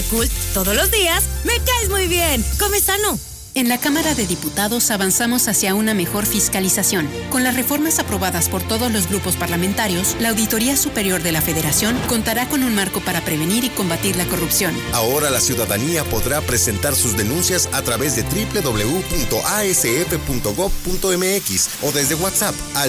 Yakult, todos los días me caes muy bien. Come sano. En la Cámara de Diputados avanzamos hacia una mejor fiscalización. Con las reformas aprobadas por todos los grupos parlamentarios, la Auditoría Superior de la Federación contará con un marco para prevenir y combatir la corrupción. Ahora la ciudadanía podrá presentar sus denuncias a través de www.asf.gov.mx o desde WhatsApp al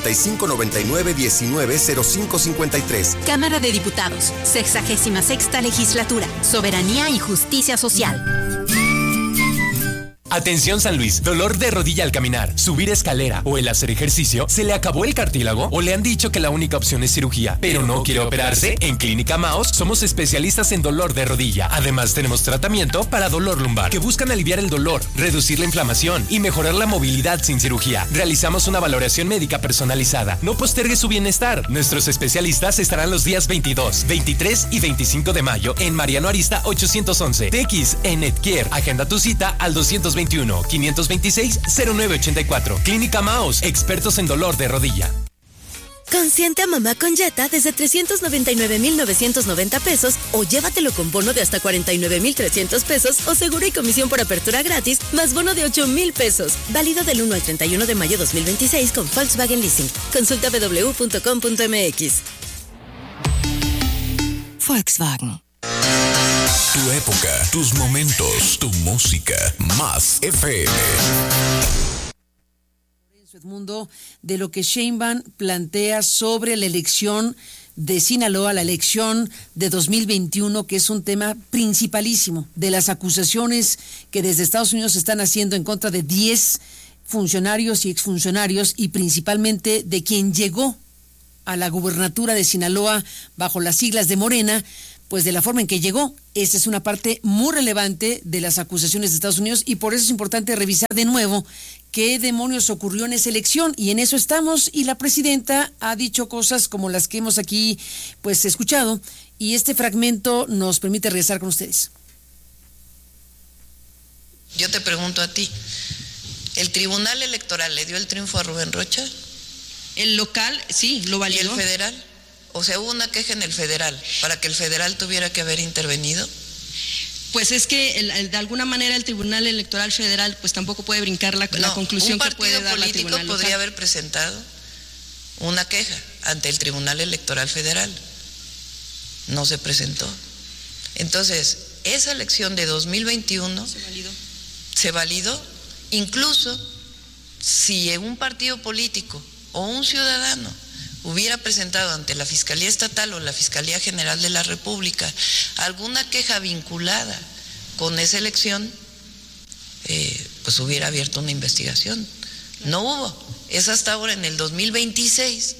5599-190553. Cámara de Diputados, 66ª Legislatura, Soberanía y Justicia Social. Atención San Luis, dolor de rodilla al caminar, subir escalera o el hacer ejercicio, ¿se le acabó el cartílago o le han dicho que la única opción es cirugía, pero no quiere operarse? En Clínica Maos somos especialistas en dolor de rodilla. Además tenemos tratamiento para dolor lumbar que buscan aliviar el dolor, reducir la inflamación y mejorar la movilidad sin cirugía. Realizamos una valoración médica personalizada. No postergue su bienestar. Nuestros especialistas estarán los días 22, 23 y 25 de mayo en Mariano Arista 811. TX en Netcare. Agenda tu cita al 221-526-0984. Clínica Maos, expertos en dolor de rodilla. Consiente a mamá con Jetta desde 399,990 pesos o llévatelo con bono de hasta 49,300 pesos o seguro y comisión por apertura gratis más bono de 8,000 pesos. Válido del 1 al 31 de mayo 2026 con Volkswagen Leasing. Consulta www.com.mx. Volkswagen. Tu época, tus momentos, tu música. Más FM. Edmundo, de lo que Sheinbaum plantea sobre la elección de Sinaloa, la elección de 2021, que es un tema principalísimo de las acusaciones que desde Estados Unidos se están haciendo en contra de 10 funcionarios y exfuncionarios y principalmente de quien llegó a la gubernatura de Sinaloa bajo las siglas de Morena, pues de la forma en que llegó. Esta es una parte muy relevante de las acusaciones de Estados Unidos y por eso es importante revisar de nuevo qué demonios ocurrió en esa elección, y en eso estamos, y la presidenta ha dicho cosas como las que hemos aquí pues escuchado, y este fragmento nos permite regresar con ustedes. Yo te pregunto a ti, ¿el Tribunal Electoral le dio el triunfo a Rubén Rocha? El local, sí, lo validó. ¿Y el federal? O sea, hubo una queja en el federal para que el federal tuviera que haber intervenido. Pues es que de alguna manera el Tribunal Electoral Federal pues tampoco puede brincar la conclusión que puede dar la Tribunal político local. Podría haber presentado una queja ante el Tribunal Electoral Federal. No se presentó. Entonces, esa elección de 2021 se validó. Incluso si un partido político o un ciudadano hubiera presentado ante la Fiscalía Estatal o la Fiscalía General de la República alguna queja vinculada con esa elección, pues hubiera abierto una investigación. No hubo. Es hasta ahora, en el 2026,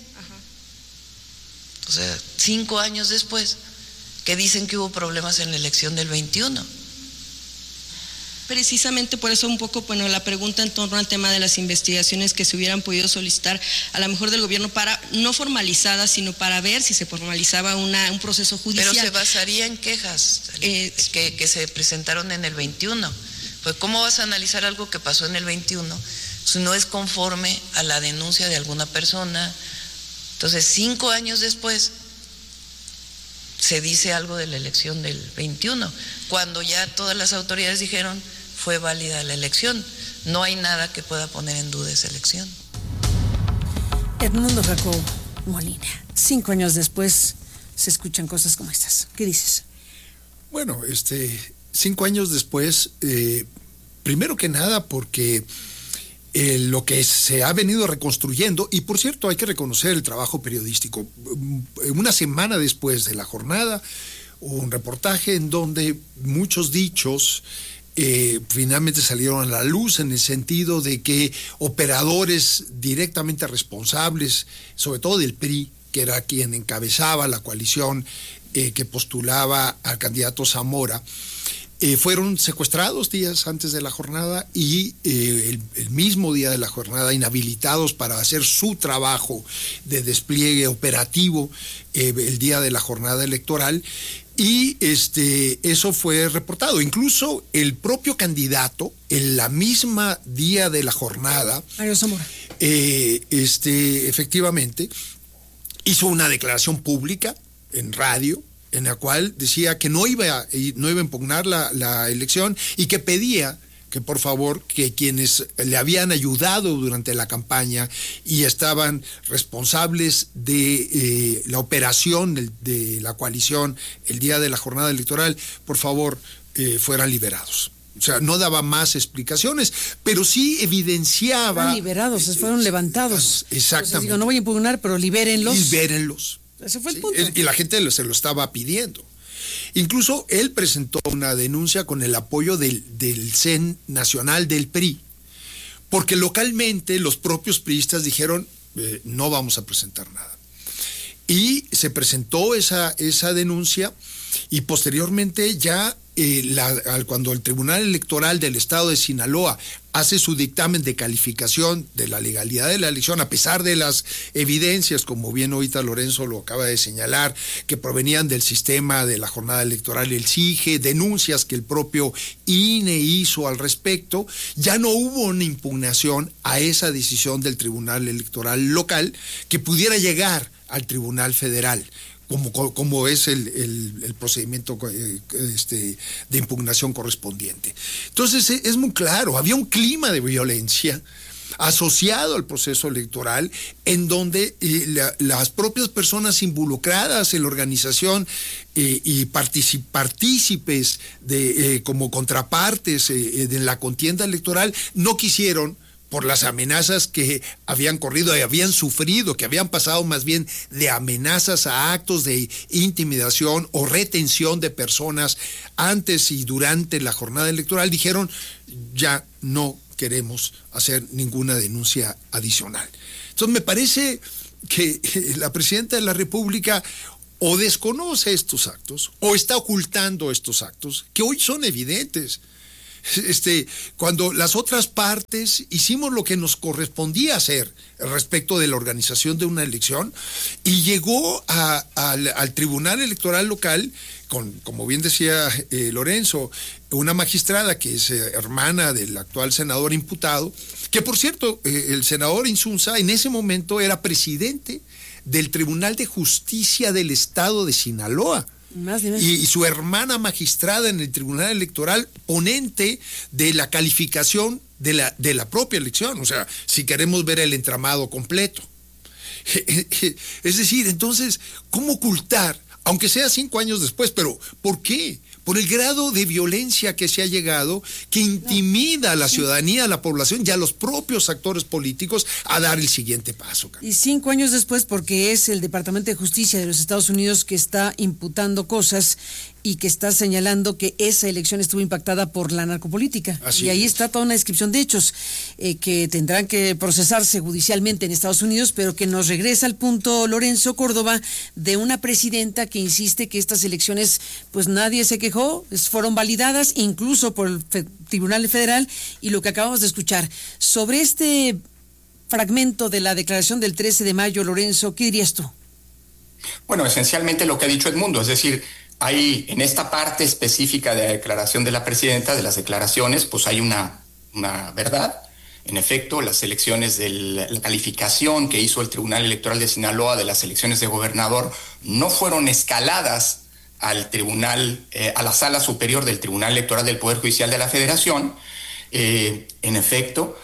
o sea, 5 años después, que dicen que hubo problemas en la elección del 21. Precisamente por eso un poco, bueno, la pregunta en torno al tema de las investigaciones que se hubieran podido solicitar a lo mejor del gobierno para, no formalizadas, sino para ver si se formalizaba un proceso judicial. Pero se basaría en quejas que se presentaron en el 21. Pues ¿cómo vas a analizar algo que pasó en el 21 si no es conforme a la denuncia de alguna persona? Entonces, 5 años después se dice algo de la elección del 21, cuando ya todas las autoridades dijeron fue válida la elección. No hay nada que pueda poner en duda esa elección. Edmundo Jacob Molina, 5 años después se escuchan cosas como estas. ¿Qué dices? Bueno, 5 años después, primero que nada porque lo que se ha venido reconstruyendo, y por cierto hay que reconocer el trabajo periodístico. Una semana después de la jornada, un reportaje en donde muchos dichos finalmente salieron a la luz, en el sentido de que operadores directamente responsables, sobre todo del PRI, que era quien encabezaba la coalición que postulaba al candidato Zamora, fueron secuestrados días antes de la jornada y el mismo día de la jornada inhabilitados para hacer su trabajo de despliegue operativo el día de la jornada electoral, y eso fue reportado. Incluso el propio candidato, en la misma día de la jornada, Mario Zamora, efectivamente hizo una declaración pública en radio en la cual decía que no iba a impugnar la elección y que pedía que por favor, que quienes le habían ayudado durante la campaña y estaban responsables de la operación de la coalición el día de la jornada electoral, por favor, fueran liberados. O sea, no daba más explicaciones, pero sí evidenciaba... Fueron liberados, fueron levantados. Exactamente. Entonces, digo, no voy a impugnar, pero libérenlos. Libérenlos. Ese fue el punto. Y la gente se lo estaba pidiendo. Incluso él presentó una denuncia con el apoyo del CEN nacional del PRI, porque localmente los propios priistas dijeron, no vamos a presentar nada. Y se presentó esa denuncia y posteriormente ya cuando el Tribunal Electoral del Estado de Sinaloa hace su dictamen de calificación de la legalidad de la elección, a pesar de las evidencias, como bien ahorita Lorenzo lo acaba de señalar, que provenían del sistema de la jornada electoral, el CIGE, denuncias que el propio INE hizo al respecto, ya no hubo una impugnación a esa decisión del Tribunal Electoral local que pudiera llegar al Tribunal Federal, como es el procedimiento de impugnación correspondiente. Entonces es muy claro, había un clima de violencia asociado al proceso electoral en donde las propias personas involucradas en la organización y partícipes como contrapartes de la contienda electoral no quisieron, por las amenazas que habían corrido y habían sufrido, que habían pasado más bien de amenazas a actos de intimidación o retención de personas antes y durante la jornada electoral, dijeron, ya no queremos hacer ninguna denuncia adicional. Entonces me parece que la presidenta de la República o desconoce estos actos o está ocultando estos actos que hoy son evidentes. Cuando las otras partes hicimos lo que nos correspondía hacer respecto de la organización de una elección y llegó al Tribunal Electoral local como bien decía Lorenzo, una magistrada que es hermana del actual senador imputado, que por cierto, el senador Insunza en ese momento era presidente del Tribunal de Justicia del Estado de Sinaloa. Y su hermana magistrada en el Tribunal Electoral, ponente de la calificación de la propia elección, o sea, si queremos ver el entramado completo. Es decir, entonces, ¿cómo ocultar? Aunque sea 5 años después, pero ¿por qué? Por el grado de violencia que se ha llegado, que intimida a la ciudadanía, a la población y a los propios actores políticos a dar el siguiente paso. Y 5 años después, porque es el Departamento de Justicia de los Estados Unidos que está imputando cosas y que está señalando que esa elección estuvo impactada por la narcopolítica. Así y ahí está toda una descripción de hechos que tendrán que procesarse judicialmente en Estados Unidos, pero que nos regresa al punto, Lorenzo Córdoba, de una presidenta que insiste que estas elecciones, pues nadie se quejó, fueron validadas incluso por el Tribunal Federal, y lo que acabamos de escuchar. Sobre este fragmento de la declaración del 13 de mayo, Lorenzo, ¿qué dirías tú? Bueno, esencialmente lo que ha dicho Edmundo, es decir, hay en esta parte específica de la declaración de la presidenta, de las declaraciones, pues hay una verdad. En efecto, las elecciones de la calificación que hizo el Tribunal Electoral de Sinaloa de las elecciones de gobernador no fueron escaladas al tribunal, a la sala superior del Tribunal Electoral del Poder Judicial de la Federación. En efecto,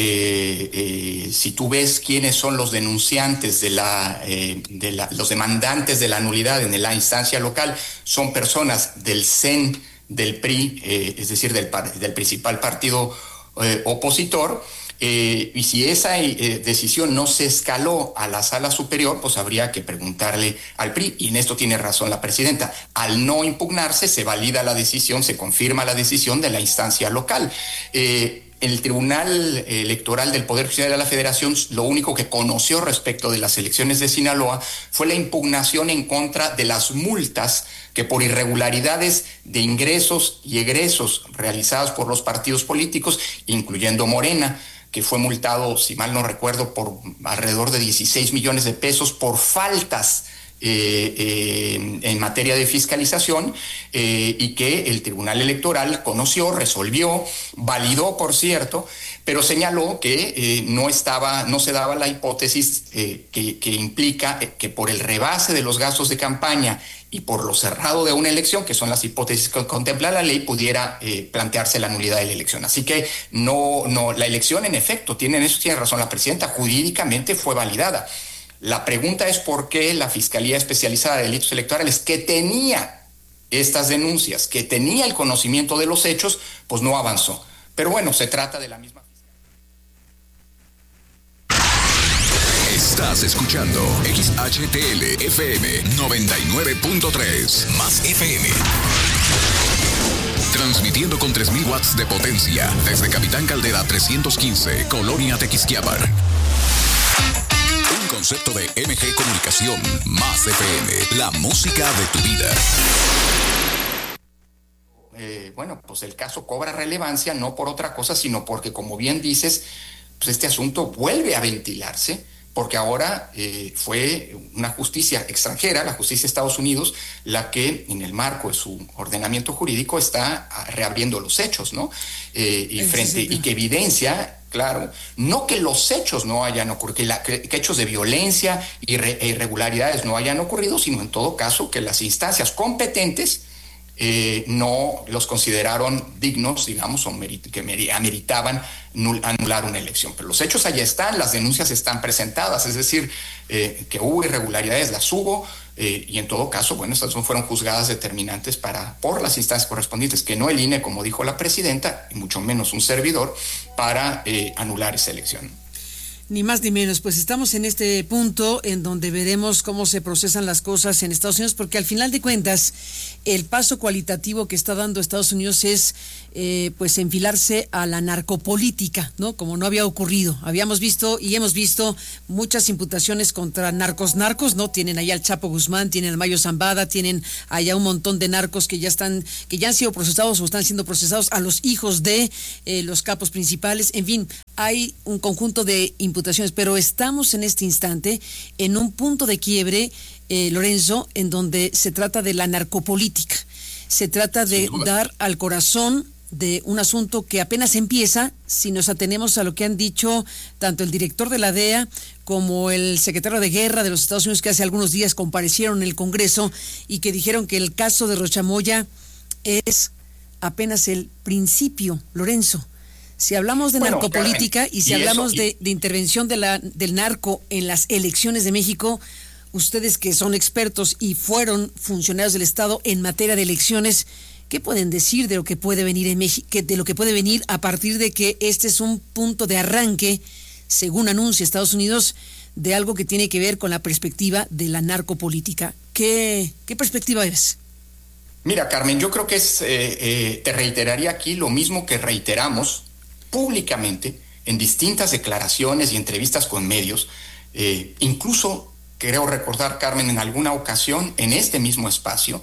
si tú ves quiénes son los denunciantes los demandantes de la nulidad en la instancia local, son personas del CEN, del PRI, es decir, del principal partido opositor, y si esa decisión no se escaló a la sala superior, pues habría que preguntarle al PRI, y en esto tiene razón la presidenta. Al no impugnarse, se valida la decisión, se confirma la decisión de la instancia local. El Tribunal Electoral del Poder Judicial de la Federación lo único que conoció respecto de las elecciones de Sinaloa fue la impugnación en contra de las multas que por irregularidades de ingresos y egresos realizadas por los partidos políticos, incluyendo Morena, que fue multado, si mal no recuerdo, por alrededor de 16 millones de pesos por faltas en materia de fiscalización y que el Tribunal Electoral conoció, resolvió, validó, por cierto, pero señaló que no se daba la hipótesis que implica que por el rebase de los gastos de campaña y por lo cerrado de una elección, que son las hipótesis que contempla la ley, pudiera plantearse la nulidad de la elección. Así que la elección, en efecto, tiene razón la presidenta, jurídicamente fue validada. La pregunta es por qué la Fiscalía Especializada de Delitos Electorales, que tenía estas denuncias, que tenía el conocimiento de los hechos, pues no avanzó. Pero bueno, se trata de la misma. Estás escuchando XHTL FM 99.3 más FM. Transmitiendo con 3,000 watts de potencia desde Capitán Caldera 315, Colonia Tequisquiapan. Un concepto de MG Comunicación más FM, la música de tu vida. Bueno, pues el caso cobra relevancia no por otra cosa, sino porque, como bien dices, pues este asunto vuelve a ventilarse, porque ahora fue una justicia extranjera, la justicia de Estados Unidos, la que en el marco de su ordenamiento jurídico está reabriendo los hechos, ¿no? Y que evidencia, claro, no que los hechos no hayan ocurrido, que hechos de violencia e irregularidades no hayan ocurrido, sino en todo caso que las instancias competentes no los consideraron dignos, digamos, o que ameritaban anular una elección. Pero los hechos allá están, las denuncias están presentadas, es decir, que hubo irregularidades, las hubo, y en todo caso, bueno, estas fueron juzgadas determinantes por las instancias correspondientes, que no el INE, como dijo la presidenta, y mucho menos un servidor, para anular esa elección. Ni más ni menos, pues estamos en este punto en donde veremos cómo se procesan las cosas en Estados Unidos, porque al final de cuentas el paso cualitativo que está dando Estados Unidos es pues enfilarse a la narcopolítica, ¿no? Como no había ocurrido. Habíamos visto y hemos visto muchas imputaciones contra narcos, ¿no? Tienen allá al Chapo Guzmán, tienen al Mayo Zambada, tienen allá un montón de narcos que ya han sido procesados o están siendo procesados, a los hijos de los capos principales, en fin, hay un conjunto de imputaciones, pero estamos en este instante en un punto de quiebre, Lorenzo, en donde se trata de la narcopolítica, se trata de dar al corazón de un asunto que apenas empieza, si nos atenemos a lo que han dicho tanto el director de la DEA como el secretario de Guerra de los Estados Unidos, que hace algunos días comparecieron en el Congreso y que dijeron que el caso de Rochamoya es apenas el principio, Lorenzo. Si hablamos de narcopolítica, Carmen, y si hablamos de intervención del narco en las elecciones de México, ustedes que son expertos y fueron funcionarios del Estado en materia de elecciones, ¿qué pueden decir de lo que puede venir en México, de lo que puede venir a partir de que este es un punto de arranque, según anuncia Estados Unidos, de algo que tiene que ver con la perspectiva de la narcopolítica? ¿Qué perspectiva es? Mira, Carmen, yo creo que te reiteraría aquí lo mismo que reiteramos públicamente en distintas declaraciones y entrevistas con medios, incluso creo recordar, Carmen, en alguna ocasión en este mismo espacio,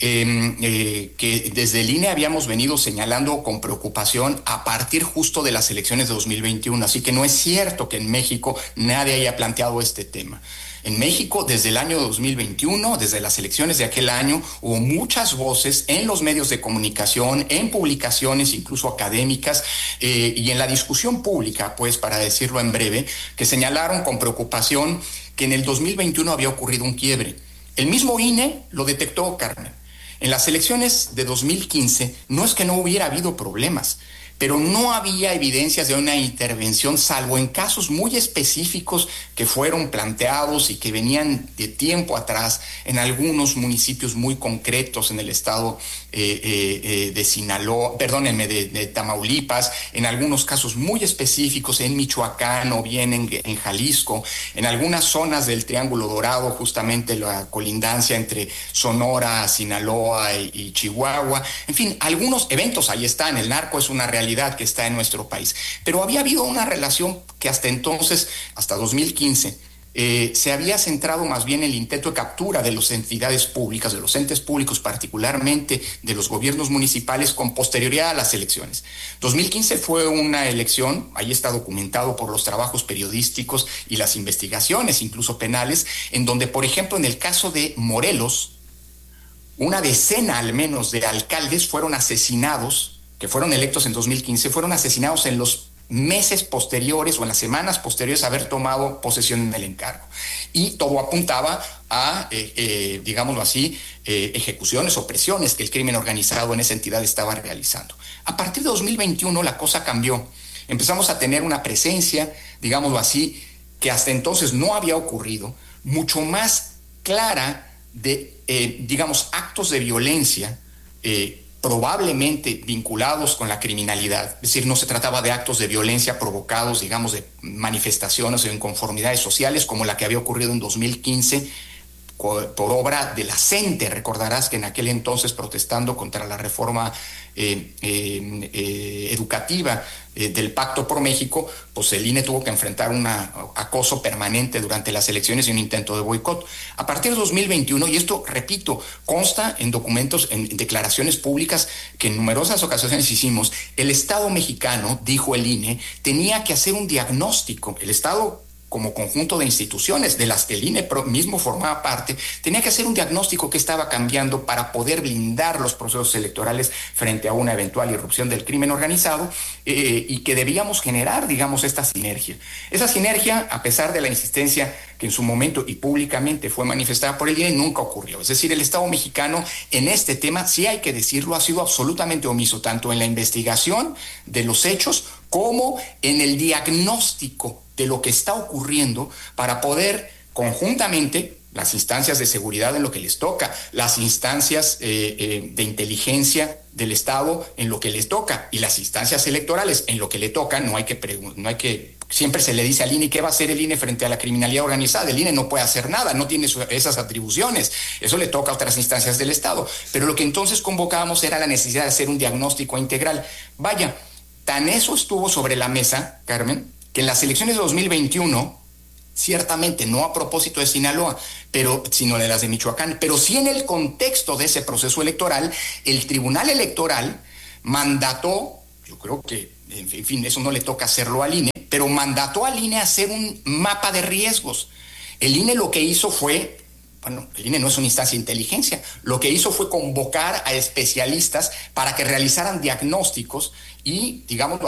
que desde el INE habíamos venido señalando con preocupación a partir justo de las elecciones de 2021, así que no es cierto que en México nadie haya planteado este tema. En México, desde el año 2021, desde las elecciones de aquel año, hubo muchas voces en los medios de comunicación, en publicaciones incluso académicas, y en la discusión pública, pues, para decirlo en breve, que señalaron con preocupación que en el 2021 había ocurrido un quiebre. El mismo INE lo detectó, Carmen. En las elecciones de 2015 no es que no hubiera habido problemas, pero no había evidencias de una intervención, salvo en casos muy específicos que fueron planteados y que venían de tiempo atrás en algunos municipios muy concretos en el estado de Sinaloa, perdónenme, de Tamaulipas, en algunos casos muy específicos en Michoacán o bien en Jalisco, en algunas zonas del Triángulo Dorado, justamente la colindancia entre Sonora, Sinaloa y Chihuahua. En fin, algunos eventos ahí están, el narco es una realidad que está en nuestro país. Pero había habido una relación que hasta entonces, hasta 2015, se había centrado más bien en el intento de captura de las entidades públicas, de los entes públicos, particularmente de los gobiernos municipales, con posterioridad a las elecciones. 2015 fue una elección, ahí está documentado por los trabajos periodísticos y las investigaciones, incluso penales, en donde, por ejemplo, en el caso de Morelos, una decena al menos de alcaldes fueron asesinados, que fueron electos en 2015, fueron asesinados en los meses posteriores o en las semanas posteriores a haber tomado posesión del encargo. Y todo apuntaba a, digámoslo así, ejecuciones o presiones que el crimen organizado en esa entidad estaba realizando. A partir de 2021 la cosa cambió. Empezamos a tener una presencia, digámoslo así, que hasta entonces no había ocurrido, mucho más clara de, digamos, actos de violencia, probablemente vinculados con la criminalidad. Es decir, no se trataba de actos de violencia provocados, digamos, de manifestaciones o inconformidades sociales como la que había ocurrido en 2015 por obra de la CENTE. Recordarás que en aquel entonces, protestando contra la reforma educativa del Pacto por México, pues el INE tuvo que enfrentar un acoso permanente durante las elecciones y un intento de boicot. A partir de 2021, y esto, repito, consta en documentos, en declaraciones públicas que en numerosas ocasiones hicimos, el Estado mexicano, dijo el INE, tenía que hacer un diagnóstico. El Estado, como conjunto de instituciones de las que el INE mismo formaba parte, tenía que hacer un diagnóstico que estaba cambiando para poder blindar los procesos electorales frente a una eventual irrupción del crimen organizado, y que debíamos generar, digamos, esta sinergia. Esa sinergia, a pesar de la insistencia que en su momento y públicamente fue manifestada por el INE, nunca ocurrió. Es decir, el Estado mexicano en este tema, sí hay que decirlo, ha sido absolutamente omiso, tanto en la investigación de los hechos como en el diagnóstico de lo que está ocurriendo para poder conjuntamente, las instancias de seguridad en lo que les toca, las instancias de inteligencia del Estado en lo que les toca y las instancias electorales en lo que le toca, no hay que siempre se le dice al INE qué va a hacer el INE frente a la criminalidad organizada. El INE no puede hacer nada, no tiene esas atribuciones, eso le toca a otras instancias del Estado. Pero lo que entonces convocábamos era la necesidad de hacer un diagnóstico integral. Vaya, tan eso estuvo sobre la mesa, Carmen, que en las elecciones de 2021, ciertamente no a propósito de Sinaloa, sino de las de Michoacán, pero sí en el contexto de ese proceso electoral, el Tribunal Electoral mandató, yo creo que, en fin, eso no le toca hacerlo al INE, pero mandató al INE a hacer un mapa de riesgos. El INE lo que hizo fue, bueno, el INE no es una instancia de inteligencia, lo que hizo fue convocar a especialistas para que realizaran diagnósticos y, digamos,